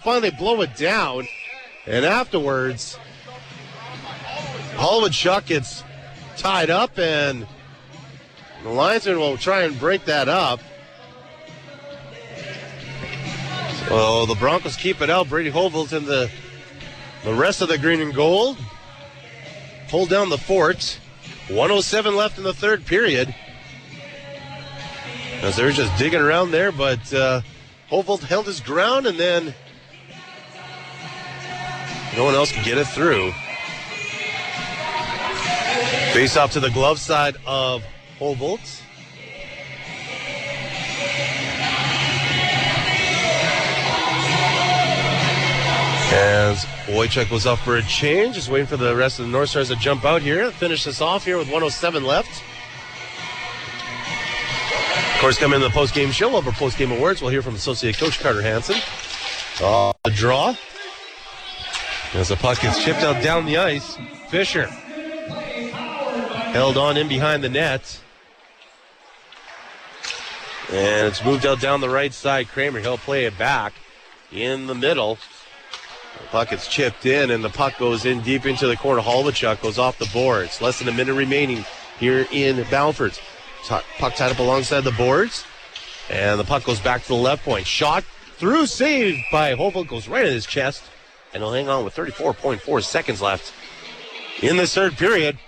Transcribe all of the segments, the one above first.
finally blow it down. And afterwards, Holowchuk gets tied up, and the linesman will try and break that up. So the Broncos keep it out. Brady Holt and the rest of the green and gold hold down the fort. 1:07 left in the third period. As they were just digging around there, but Holt held his ground, and then no one else could get it through. Face off to the glove side of Holt. As Wojciech was up for a change, just waiting for the rest of the North Stars to jump out here. Finish this off here with 1:07 left. Of course, coming in the post-game show, over post-game awards, we'll hear from Associate Coach Carter Hansen. The draw. As the puck gets chipped out down the ice, Fisher held on in behind the net. And it's moved out down the right side. Kramer, he'll play it back in the middle. The puck gets chipped in, and the puck goes in deep into the corner. Holowchuk goes off the boards. Less than a minute remaining here in Balford. Puck tied up alongside the boards, and the puck goes back to the left point. Shot through, saved by Holt, goes right in his chest, and he'll hang on with 34.4 seconds left in this third period.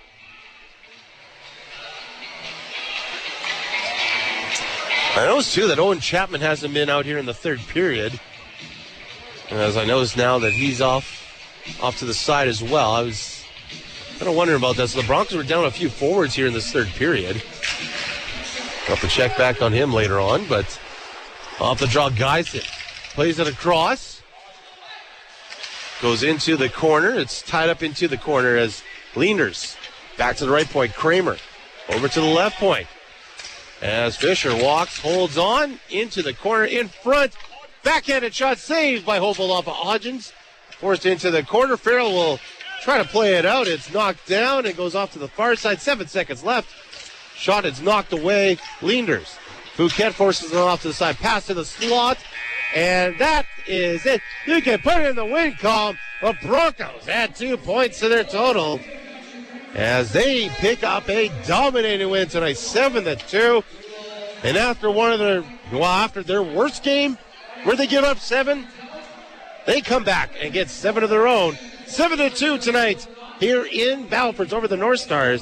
I noticed, too, that Owen Chapman hasn't been out here in the third period. As I notice now that he's off to the side as well. I was kind of wondering about that. So the Broncos were down a few forwards here in this third period. I'll have to check back on him later on, but off the draw, Geisen plays it across. Goes into the corner. It's tied up into the corner as Leenders back to the right point. Kramer over to the left point. As Fisher walks, holds on into the corner in front. Backhanded shot saved by Holt off of Hodgins. Forced into the corner. Farrell will try to play it out. It's knocked down. It goes off to the far side. 7 seconds left. Shot is knocked away. Leenders. Fouquet forces it off to the side. Pass to the slot. And that is it. You can put it in the win column. The Broncos add 2 points to their total as they pick up a dominating win tonight, 7-2. And after their worst game, where they give up 7, they come back and get 7 of their own. 7-2 tonight here in Balford over the North Stars.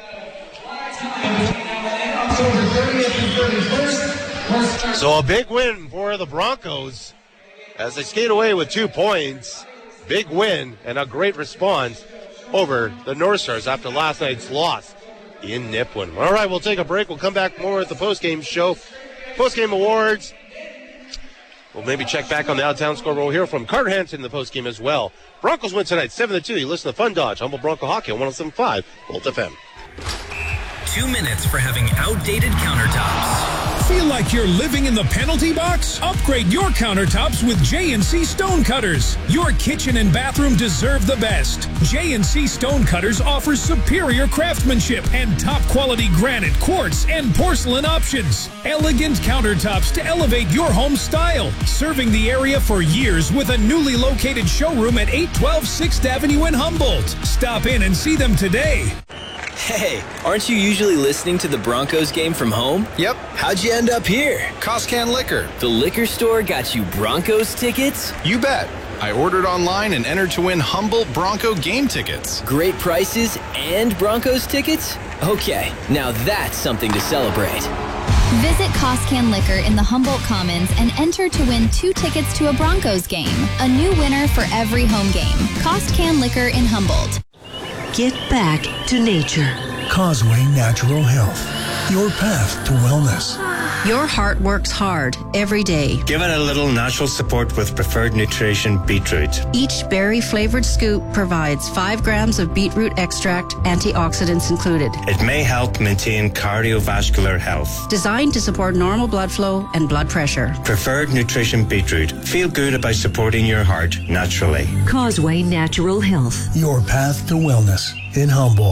So a big win for the Broncos as they skate away with 2 points. Big win and a great response over the North Stars after last night's loss in Nipawin. All right, we'll take a break. We'll come back more at the postgame show. Postgame awards. We'll maybe check back on the out-of-town score. We'll hear from Carter Hansen in the postgame as well. Broncos win tonight, 7-2. You listen to Fun Dodge, Humble Bronco Hockey on 107.5 Volt FM. 2 minutes for having outdated countertops. Feel like you're living in the penalty box? Upgrade your countertops with J&C Stone Cutters. Your kitchen and bathroom deserve the best. J&C Stone Cutters offers superior craftsmanship and top-quality granite, quartz, and porcelain options. Elegant countertops to elevate your home style. Serving the area for years with a newly located showroom at 812 6th Avenue in Humboldt. Stop in and see them today. Hey, aren't you usually listening to the Broncos game from home? Yep. How'd you end up here? Costcan Liquor. The liquor store got you Broncos tickets? You bet. I ordered online and entered to win Humboldt Bronco game tickets. Great prices and Broncos tickets? Okay, now that's something to celebrate. Visit Costcan Liquor in the Humboldt Commons and enter to win 2 tickets to a Broncos game. A new winner for every home game. Costcan Liquor in Humboldt. Get back to nature. Causeway Natural Health. Your path to wellness. Your heart works hard every day. Give it a little natural support with Preferred Nutrition Beetroot. Each berry-flavored scoop provides 5 grams of beetroot extract, antioxidants included. It may help maintain cardiovascular health. Designed to support normal blood flow and blood pressure. Preferred Nutrition Beetroot. Feel good about supporting your heart naturally. Causeway Natural Health. Your path to wellness in Humboldt.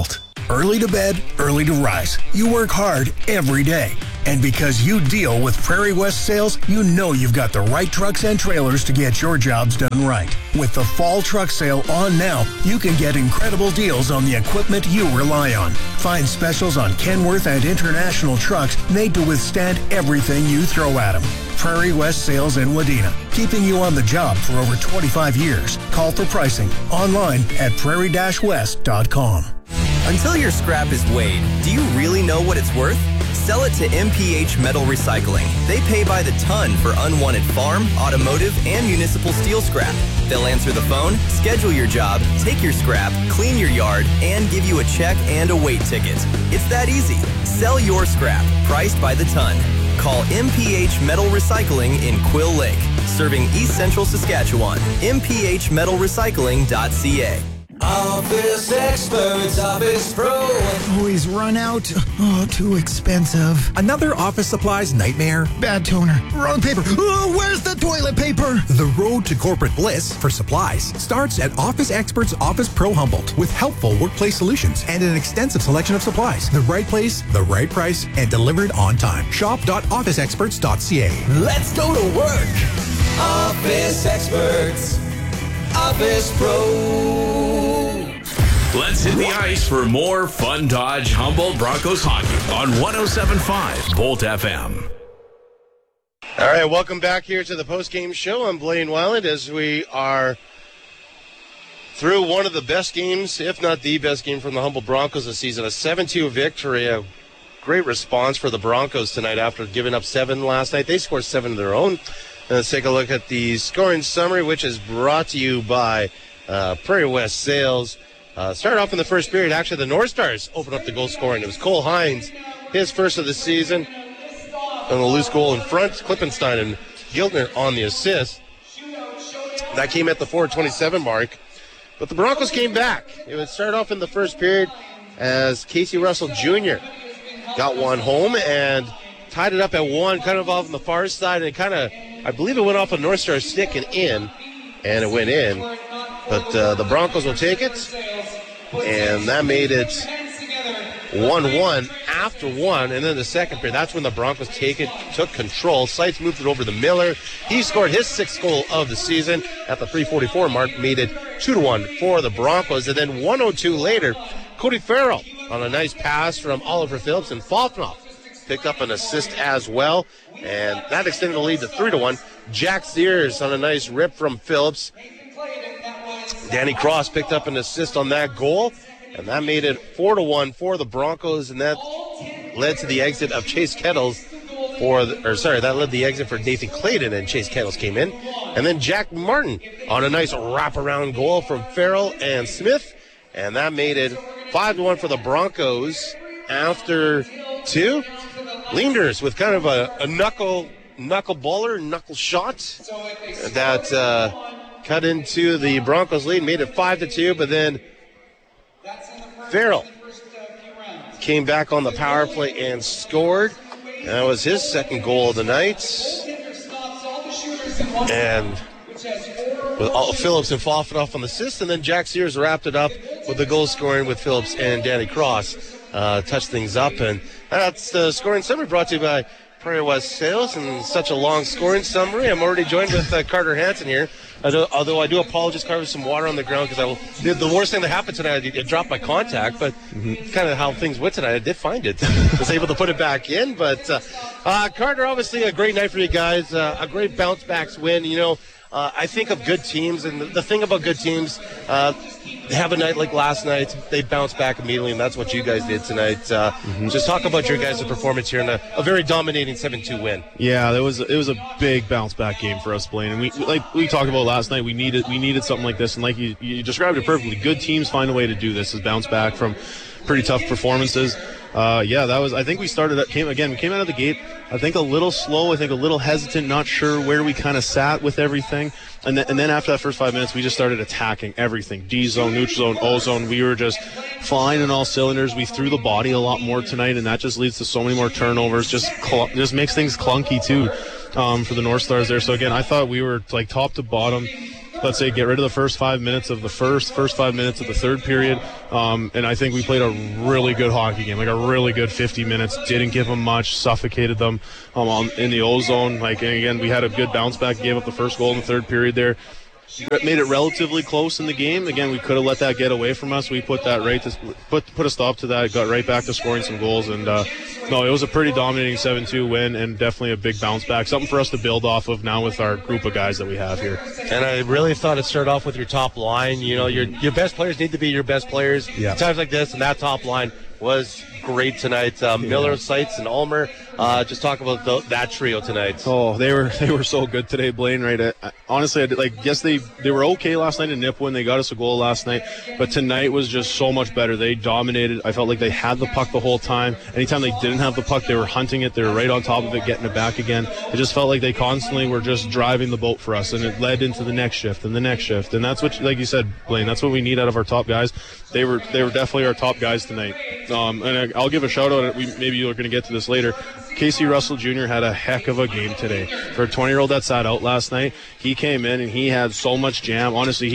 Early to bed, early to rise. You work hard every day. And because you deal with Prairie West Sales, you know you've got the right trucks and trailers to get your jobs done right. With the fall truck sale on now, you can get incredible deals on the equipment you rely on. Find specials on Kenworth and International trucks made to withstand everything you throw at them. Prairie West Sales in Wadena, keeping you on the job for over 25 years. Call for pricing online at prairie-west.com. Until your scrap is weighed, do you really know what it's worth? Sell it to MPH Metal Recycling. They pay by the ton for unwanted farm, automotive, and municipal steel scrap. They'll answer the phone, schedule your job, take your scrap, clean your yard, and give you a check and a weight ticket. It's that easy. Sell your scrap, priced by the ton. Call MPH Metal Recycling in Quill Lake, serving East Central Saskatchewan. MPHmetalrecycling.ca. Office Experts, Office Pro. Always run out. Oh, too expensive. Another office supplies nightmare? Bad toner. Wrong paper. Oh, where's the toilet paper? The road to corporate bliss for supplies starts at Office Experts Office Pro Humboldt with helpful workplace solutions and an extensive selection of supplies. The right place, the right price, and delivered on time. Shop.officeexperts.ca. Let's go to work. Office Experts. Office Pro. Let's hit the ice for more Fun Dodge Humboldt Broncos hockey on 107.5 Bolt FM. All right, welcome back here to the post-game show. I'm Blaine Weiland as we are through one of the best games, if not the best game from the Humboldt Broncos this season, a 7-2 victory. A great response for the Broncos tonight after giving up 7 last night. They scored 7 of their own. And let's take a look at the scoring summary, which is brought to you by Prairie West Sales. Started off in the first period. Actually, the North Stars opened up the goal scoring. It was Cole Hines, his first of the season. And the loose goal in front. Klippenstein and Giltner on the assist. That came at the 4:27 mark. But the Broncos came back. It would start off in the first period as Casey Russell Jr. got one home and tied it up at 1, kind of off on the far side. And I believe it went off a North Star stick and in. And it went in. But the Broncos will take it. And that made it 1-1 after 1. And then the second period, that's when the Broncos took control. Seitz moved it over to Miller. He scored his 6th goal of the season at the 3:44 mark, made it 2-1 for the Broncos. And then 1:02 later, Cody Farrell on a nice pass from Oliver Phillips, and Falknoff picked up an assist as well. And that extended the lead to 3-1. Jack Sears on a nice rip from Phillips. Danny Cross picked up an assist on that goal, and that made it 4-1 for the Broncos, and that led to the exit of Chase Kettles that led the exit for Nathan Clayton, and Chase Kettles came in. And then Jack Martin on a nice wraparound goal from Farrell and Smith, and that made it 5-1 for the Broncos after 2. Leanders with kind of a knuckle shot that cut into the Broncos lead, made it 5-2, but then Farrell came back on the power play and scored. And that was his 2nd goal of the night. And with Phillips and Falknoff on the assist, and then Jack Sears wrapped it up with the goal scoring with Phillips and Danny Cross. Touched things up, and that's the scoring summary brought to you by Prairie West Sales, and such a long scoring summary. I'm already joined with Carter Hansen here. Although I do apologize, Carter, with some water on the ground because the worst thing that happened tonight, it dropped my contact, but kind of how things went tonight. I did find it. Was able to put it back in, but Carter, obviously a great night for you guys. A great bounce back win. You know, I think of good teams, and the thing about good teams, they have a night like last night, they bounce back immediately, and that's what you guys did tonight. Just talk about your guys' performance here in a very dominating 7-2 win. Yeah, it was a big bounce back game for us, Blaine. And we talked about last night, we needed something like this, and like you described it perfectly. Good teams find a way to do this, is bounce back from pretty tough performances. I think we came out of the gate, I think a little slow, I think a little hesitant, not sure where we kind of sat with everything. And then after that first 5 minutes, we just started attacking everything. D-zone, neutral zone, O-zone. We were just flying in all cylinders. We threw the body a lot more tonight, and that just leads to so many more turnovers. Just makes things clunky, too, for the North Stars there. So, again, I thought we were, like, top to bottom, let's say, get rid of the first 5 minutes of the first 5 minutes of the third period. And I think we played a really good hockey game, like a really good 50 minutes. Didn't give them much, suffocated them in the O-zone. Like, and again, we had a good bounce back, gave up the first goal in the third period there. Made it relatively close in the game. Again, we could have let that get away from us. We put that right to put a stop to that. Got right back to scoring some goals, and no, it was a pretty dominating 7-2 win, and definitely a big bounce back. Something for us to build off of now with our group of guys that we have here. And I really thought it started off with your top line. You know, your best players need to be your best players. Yeah. Times like this, and that top line was great tonight. Miller, Seitz, and Ulmer. Just talk about that trio tonight. Oh, they were so good today, Blaine. Right? Honestly, yes, they were okay last night in Nipawin. They got us a goal last night, but tonight was just so much better. They dominated. I felt like they had the puck the whole time. Anytime they didn't have the puck, they were hunting it. They were right on top of it, getting it back again. It just felt like they constantly were just driving the boat for us, and it led into the next shift and the next shift. And that's what, like you said, Blaine, that's what we need out of our top guys. They were definitely our top guys tonight. And I'll give a shout out. Maybe you're going to get to this later. Casey Russell Jr. had a heck of a game today. For a 20-year-old that sat out last night, he came in and he had so much jam. Honestly,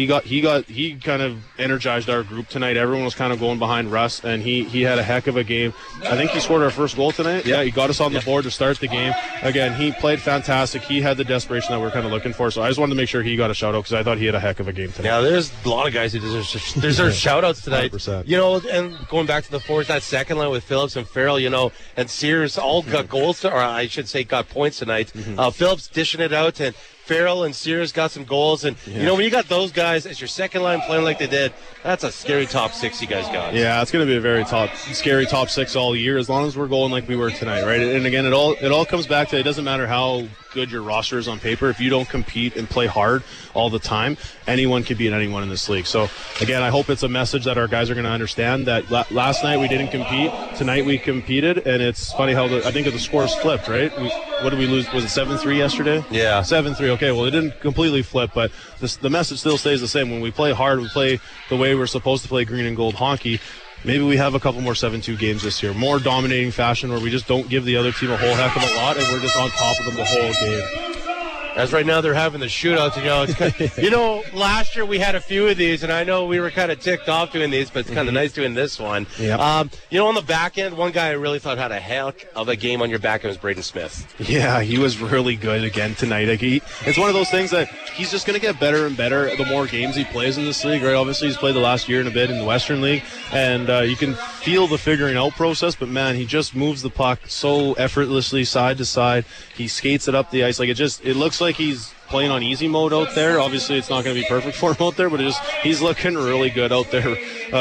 he kind of energized our group tonight. Everyone was kind of going behind Russ, and he had a heck of a game. I think he scored our first goal tonight. Yeah, he got us on the board to start the game. Again, he played fantastic. He had the desperation that we're kind of looking for. So I just wanted to make sure he got a shout out because I thought he had a heck of a game today. Yeah, there's a lot of guys who deserve shout outs tonight. 100%. You know, and going back to the forwards, that second line with Phillips and Farrell, you know, and Sears all got goals, or I should say got points tonight. Phillips dishing it out, and Farrell and Sears got some goals. And, you know, when you got those guys as your second line playing like they did, that's a scary top six you guys got. Yeah, it's going to be a very scary top six all year as long as we're going like we were tonight, right? And again, it all comes back to, it doesn't matter how good your roster is on paper. If you don't compete and play hard all the time, anyone can beat anyone in this league. So, again, I hope it's a message that our guys are going to understand that last night we didn't compete. Tonight we competed, and it's funny how I think the scores flipped, right? What did we lose? Was it 7-3 yesterday? Yeah. 7-3. Okay, well, it didn't completely flip, but the message still stays the same. When we play hard, we play the way we're supposed to play green and gold hockey. Maybe we have a couple more 7-2 games this year. More dominating fashion where we just don't give the other team a whole heck of a lot, and we're just on top of them the whole game. As right now they're having the shootouts, you know, last year we had a few of these, and I know we were kind of ticked off doing these, but it's kind of nice doing this one. Yep. You know, on the back end, one guy I really thought had a heck of a game on your back end was Braden Smith. Yeah, he was really good again tonight. Like it's one of those things that he's just going to get better and better the more games he plays in this league, right? Obviously, he's played the last year and a bit in the Western League, and you can feel the figuring out process, but man, he just moves the puck so effortlessly side to side. He skates it up the ice. Like it looks like he's playing on easy mode out there. Obviously, it's not going to be perfect for him out there, but he's looking really good out there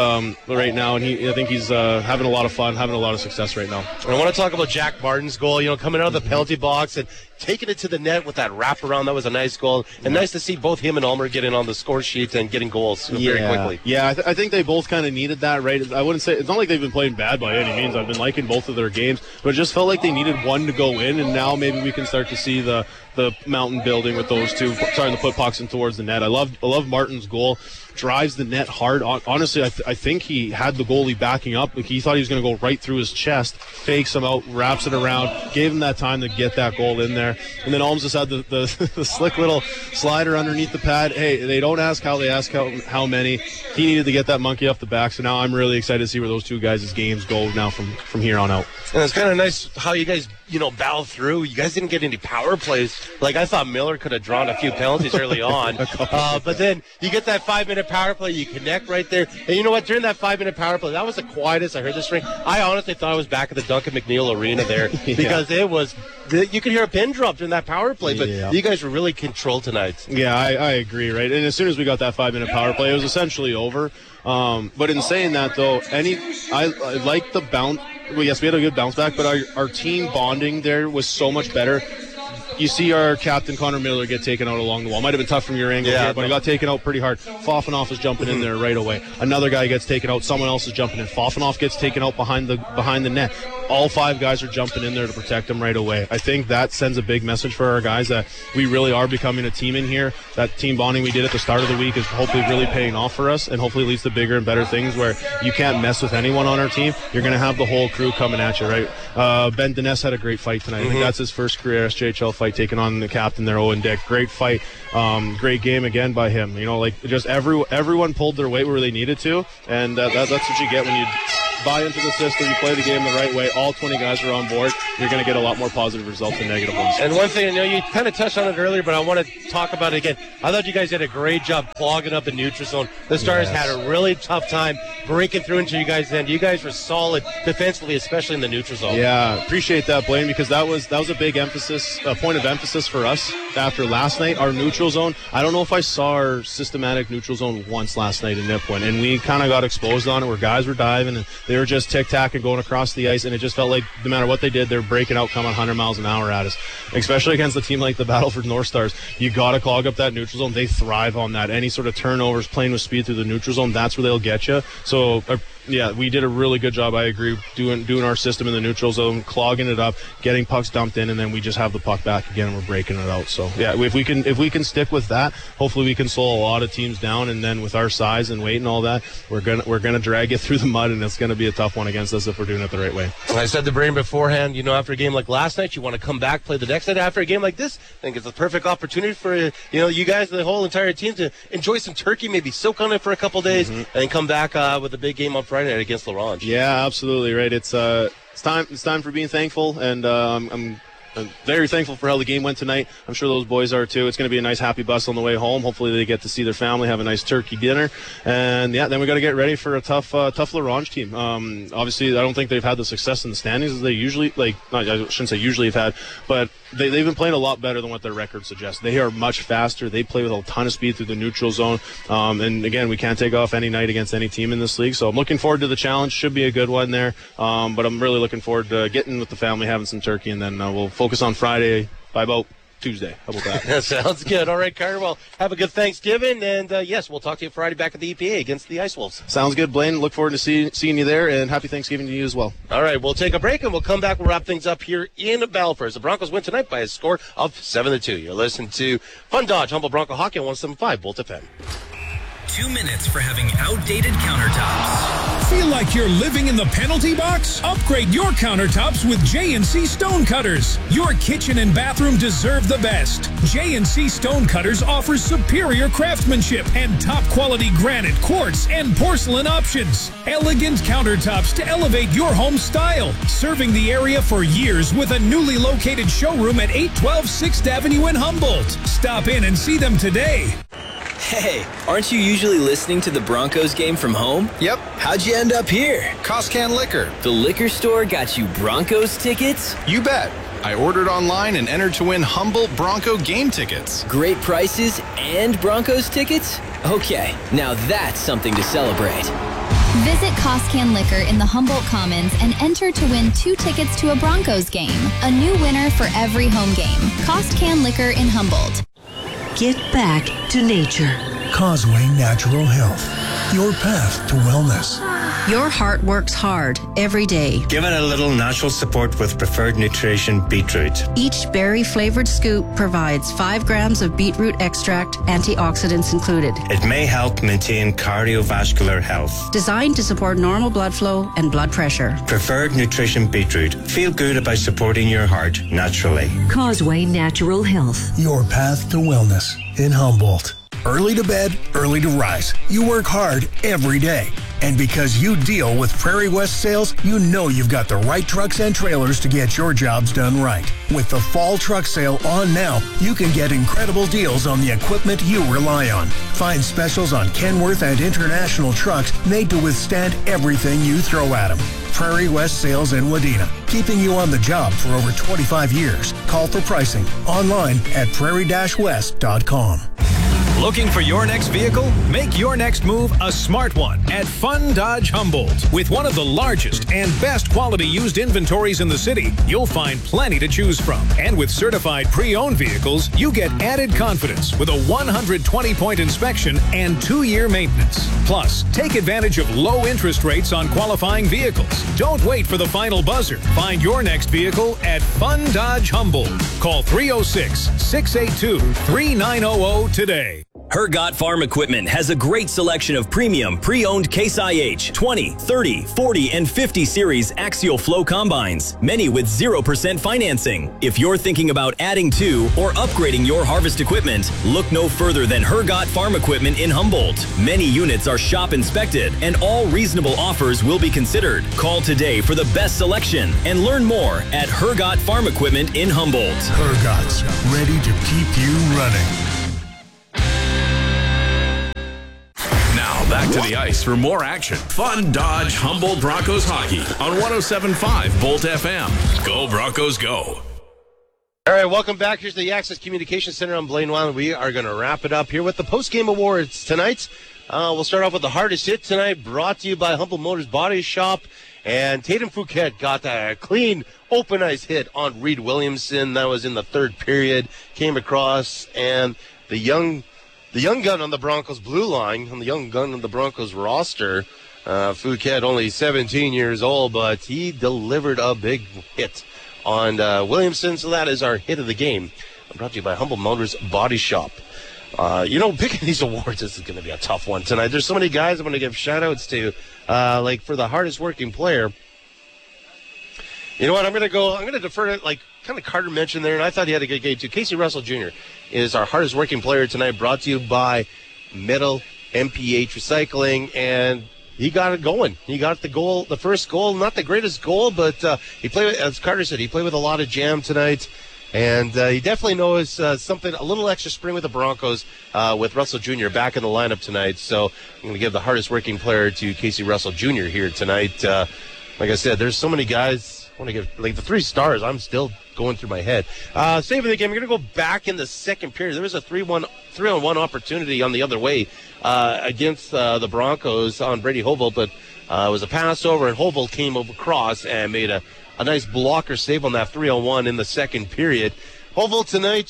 right now, and I think he's having a lot of fun, having a lot of success right now. And I want to talk about Jack Martin's goal, you know, coming out of the penalty box and taking it to the net with that wraparound. That was a nice goal, and nice to see both him and Ulmer getting on the score sheet and getting goals very quickly. Yeah, I think they both kind of needed that, right? I wouldn't say, it's not like they've been playing bad by any means. I've been liking both of their games, but it just felt like they needed one to go in, and now maybe we can start to see the mountain building with those two starting to put pucks in towards the net. I love Martin's goal. Drives the net hard. Honestly, I think he had the goalie backing up. Like he thought he was going to go right through his chest, fakes him out, wraps it around, gave him that time to get that goal in there. And then Alms just had the slick little slider underneath the pad. Hey, they don't ask how, they ask how many. He needed to get that monkey off the back. So now I'm really excited to see where those two guys' games go now from here on out. And it's kind of nice how you guys, you know, battle through. You guys didn't get any power plays. Like, I thought Miller could have drawn a few penalties early on. But then you get that 5-minute power play. You connect right there. And you know what? During that 5-minute power play, that was the quietest I heard this ring. I honestly thought I was back at the Duncan McNeil Arena there because it was, you could hear a pin drop during that power play. But you guys were really controlled tonight. Yeah, I agree, right? And as soon as we got that 5-minute power play, it was essentially over. But in saying that, though, I like the bounce. Well, yes, we had a good bounce back, but our team bonding there was so much better. You see our captain, Connor Miller, get taken out along the wall. Might have been tough from your angle here, but he got taken out pretty hard. Fofanoff is jumping in there right away. Another guy gets taken out. Someone else is jumping in. Fofanoff gets taken out behind the net. All 5 guys are jumping in there to protect him right away. I think that sends a big message for our guys that we really are becoming a team in here. That team bonding we did at the start of the week is hopefully really paying off for us, and hopefully leads to bigger and better things where you can't mess with anyone on our team. You're going to have the whole crew coming at you, right? Ben Dines had a great fight tonight. I think that's his first career SJHL fight. night, taking on the captain there, Owen Dick. Great fight. Great game again by him. Just everyone pulled their weight where they needed to, and that's what you get when you buy into the system, you play the game the right way, all 20 guys are on board, you're going to get a lot more positive results than negative ones. And one thing, I know you kind of touched on it earlier, but I want to talk about it again. I thought you guys did a great job clogging up the neutral zone. The Stars had a really tough time breaking through into you guys' end. You guys were solid defensively, especially in the neutral zone. Yeah, appreciate that, Blaine, because that was a big point of emphasis for us after last night. Our neutral zone, I don't know if I saw our systematic neutral zone once last night in Nipawin, and we kind of got exposed on it where guys were diving and they were just tic-tac and going across the ice, and it just felt like no matter what they did, they're breaking out, coming 100 miles an hour at us, especially against a team like the Battleford North Stars. You got to clog up that neutral zone. They thrive on that. Any sort of turnovers, playing with speed through the neutral zone, that's where they'll get you. So yeah, we did a really good job, I agree, doing our system in the neutral zone, clogging it up, getting pucks dumped in, and then we just have the puck back again and we're breaking it out. So yeah, if we can stick with that, hopefully we can slow a lot of teams down, and then with our size and weight and all that, we're gonna drag it through the mud, and it's gonna be a tough one against us if we're doing it the right way. I said to Brain beforehand, after a game like last night, you want to come back, play the next night. After a game like this, I think it's a perfect opportunity for you guys, the whole entire team, to enjoy some turkey, maybe soak on it for a couple days, and come back with a big game on Friday night against LaRange. Yeah, absolutely right. It's time for being thankful, and I'm very thankful for how the game went tonight. I'm sure those boys are too. It's going to be a nice happy bus on the way home. Hopefully they get to see their family, have a nice turkey dinner, and yeah, then we got to get ready for a tough LaRange team. Obviously, I don't think they've had the success in the standings as they usually I shouldn't say usually have had, but they've been playing a lot better than what their record suggests. They are much faster. They play with a ton of speed through the neutral zone, and again, we can't take off any night against any team in this league. So I'm looking forward to the challenge. Should be a good one there, but I'm really looking forward to getting with the family, having some turkey, and then we'll focus on Friday by about Tuesday. How about that? That sounds good. All right, Carter. Well, have a good Thanksgiving, and yes, we'll talk to you Friday back at the EPA against the Ice Wolves. Sounds good, Blaine. Look forward to seeing you there, and happy Thanksgiving to you as well. All right, we'll take a break, and we'll come back. We'll wrap things up here in Balfour. The Broncos win tonight by a score of 7-2. You're listening to Fun Dodge Humboldt Bronco Hockey on 107.5 Bolt FM. 2 minutes for having outdated countertops. Feel like you're living in the penalty box? Upgrade your countertops with J&C Stone Cutters. Your kitchen and bathroom deserve the best. J&C Stone Cutters offers superior craftsmanship and top quality granite, quartz, and porcelain options. Elegant countertops to elevate your home style. Serving the area for years with a newly located showroom at 812 6th Avenue in Humboldt. Stop in and see them today. Hey, aren't you usually listening to the Broncos game from home? Yep. How'd you end up here? Costcan Liquor. The liquor store got you Broncos tickets? You bet. I ordered online and entered to win Humboldt Bronco game tickets. Great prices and Broncos tickets? Okay, now that's something to celebrate. Visit Costcan Liquor in the Humboldt Commons and enter to win 2 tickets to a Broncos game. A new winner for every home game. Costcan Liquor in Humboldt. Get back to nature. Causeway Natural Health. Your path to wellness. Your heart works hard every day. Give it a little natural support with Preferred Nutrition Beetroot. Each berry-flavored scoop provides 5 grams of beetroot extract, antioxidants included. It may help maintain cardiovascular health. Designed to support normal blood flow and blood pressure. Preferred Nutrition Beetroot. Feel good about supporting your heart naturally. Causeway Natural Health. Your path to wellness in Humboldt. Early to bed, early to rise. You work hard every day. And because you deal with Prairie West Sales, you know you've got the right trucks and trailers to get your jobs done right. With the fall truck sale on now, you can get incredible deals on the equipment you rely on. Find specials on Kenworth and International trucks made to withstand everything you throw at them. Prairie West Sales in Wadena, keeping you on the job for over 25 years. Call for pricing online at prairie-west.com. Looking for your next vehicle? Make your next move a smart one at Fun Dodge Humboldt. With one of the largest and best quality used inventories in the city, you'll find plenty to choose from. And with certified pre-owned vehicles, you get added confidence with a 120-point inspection and 2-year maintenance. Plus, take advantage of low interest rates on qualifying vehicles. Don't wait for the final buzzer. Find your next vehicle at Fun Dodge Humboldt. Call 306-682-3900 today. Hergot Farm Equipment has a great selection of premium pre-owned Case IH 20, 30, 40, and 50 series axial flow combines, many with 0% financing. If you're thinking about adding to or upgrading your harvest equipment, look no further than Hergot Farm Equipment in Humboldt. Many units are shop inspected and all reasonable offers will be considered. Call today for the best selection and learn more at Hergot Farm Equipment in Humboldt. Hergot's ready to keep you running. Now back to the ice for more action. Fun Dodge Humboldt Broncos hockey on 107.5 Bolt FM. Go Broncos, go. All right, welcome back. Here's the Access Communications Center on Blaine Wild. We are going to wrap it up here with the post-game awards tonight. We'll start off with the hardest hit tonight, brought to you by Humboldt Motors Body Shop. And Tatum Fouquet got a clean open ice hit on Reed Williamson. That was in the third period. Came across, and the young gun on the Broncos blue line, on the young gun on the Broncos roster, Fouquet, only 17 years old, but he delivered a big hit on Williamson. So that is our hit of the game. Brought to you by Humboldt Motors Body Shop. Picking these awards, this is going to be a tough one tonight. There's so many guys I'm going to give shout-outs to, like for the hardest working player. You know what, I'm going to defer to, like, kind of Carter mentioned there, and I thought he had a good game too. Casey Russell Jr. is our hardest working player tonight, brought to you by Metal MPH Recycling, and he got it going. He got the goal, the first goal, not the greatest goal, but he played, as Carter said, he played with a lot of jam tonight. And he definitely knows something, a little extra spring with the Broncos with Russell Jr. back in the lineup tonight. So I'm going to give the hardest working player to Casey Russell Jr. here tonight. Like I said, there's so many guys. I want to give, like, the 3 stars, I'm still going through my head. Saving the game, we're going to go back in the second period. There was a 3-on-1 opportunity on the other way against the Broncos on Brady Hovald, but it was a pass over, and Hovald came across and made a nice blocker save on that 3-on-1 in the second period. Hovald tonight,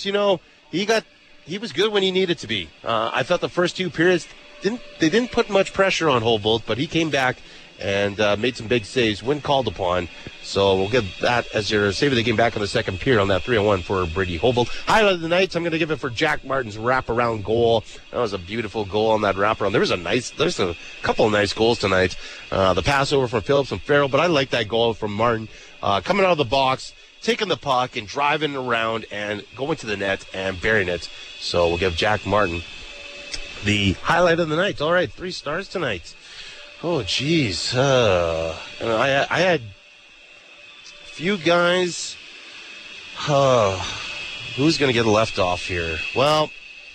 he was good when he needed to be. I thought the first 2 periods didn't put much pressure on Hovald, but he came back and made some big saves when called upon. So we'll give that as your save of the game back in the second period on that 3-on-1 for Brady Hovald. Highlight of the night, I'm going to give it for Jack Martin's wraparound goal. That was a beautiful goal on that wraparound. There's a couple of nice goals tonight. The pass over from Phillips and Farrell, but I like that goal from Martin. Coming out of the box, taking the puck and driving around and going to the net and burying it. So we'll give Jack Martin the highlight of the night. All right, 3 stars tonight. Oh, geez. I had a few guys. Who's going to get left off here? Well,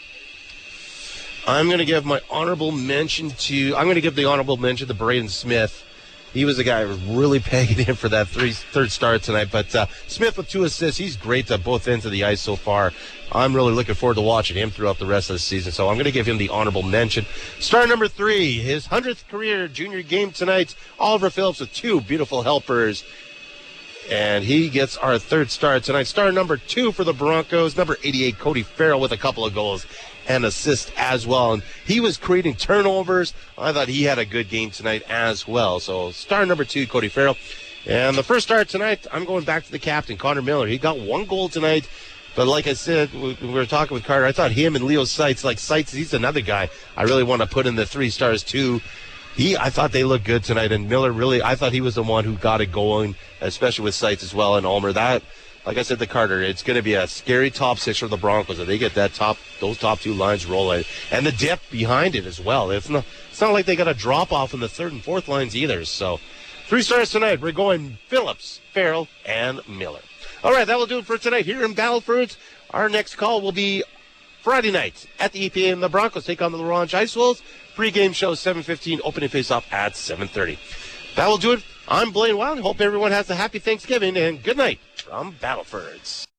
I'm going to give the honorable mention to Braden Smith. He was the guy who was really pegging in for that third star tonight. But Smith with 2 assists. He's great at both ends of the ice so far. I'm really looking forward to watching him throughout the rest of the season. So I'm going to give him the honorable mention. Star number 3, his 100th career junior game tonight. Oliver Phillips with 2 beautiful helpers. And he gets our 3rd star tonight. Star number 2 for the Broncos. Number 88, Cody Farrell with a couple of goals and assist as well. And he was creating turnovers. I thought he had a good game tonight as well. So star number 2, Cody Farrell. And the 1st star tonight, I'm going back to the captain, Connor Miller. He got 1 goal tonight. But like I said, we were talking with Carter, I thought him and Leo Seitz, he's another guy I really want to put in the 3 stars too. I thought they looked good tonight. And Miller really, I thought he was the one who got it going, especially with Seitz as well and Ulmer. That, like I said to Carter, it's going to be a scary top 6 for the Broncos if they get those top 2 lines rolling. And the depth behind it as well. It's not like they got a drop off in the 3rd and 4th lines either. So 3 stars tonight. We're going Phillips, Farrell, and Miller. All right, that will do it for tonight here in Battleford. Our next call will be Friday night at the EPA, and the Broncos take on the Laurent Ice Wolves. Pre-game show 7:15, opening face-off at 7:30. That will do it. I'm Blaine Wild. Hope everyone has a happy Thanksgiving, and good night from Battlefords.